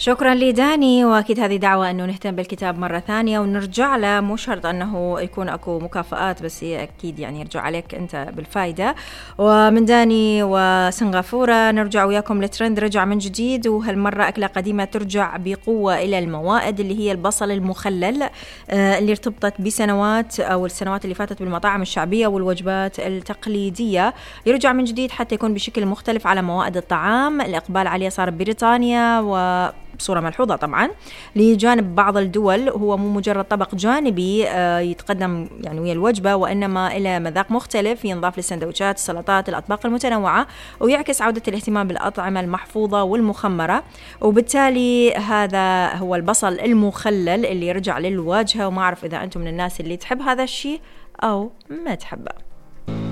شكرا لداني، واكيد هذه دعوة انه نهتم بالكتاب مرة ثانية ونرجع له. مو شرط انه يكون اكو مكافآت، بس هي اكيد يعني يرجع عليك انت بالفايدة. ومن داني وسنغافورة نرجع وياكم لترند رجع من جديد، وهالمرة اكلة قديمة ترجع بقوة الى الموائد، اللي هي البصل المخلل، اللي ارتبطت بسنوات او السنوات اللي فاتت بالمطاعم الشعبية والوجبات التقليدية. يرجع من جديد حتى يكون بشكل مختلف على موائد الطعام. الاقبال عليه صار ببريطانيا وبصورة ملحوظة طبعا لجانب بعض الدول. هو مو مجرد طبق جانبي يتقدم يعني ويا الوجبة، وإنما إلى مذاق مختلف ينضاف للسندوتشات، السلطات، الأطباق المتنوعة، ويعكس عودة الاهتمام بالأطعمة المحفوظة والمخمرة. وبالتالي هذا هو البصل المخلل اللي يرجع للواجهة. وما أعرف إذا أنتم من الناس اللي تحب هذا الشيء أو ما تحبه.